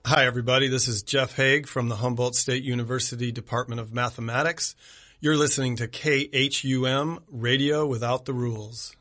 Hi, everybody. This is Jeff Haig from the Humboldt State University Department of Mathematics. You're listening to KHUM Radio Without the Rules.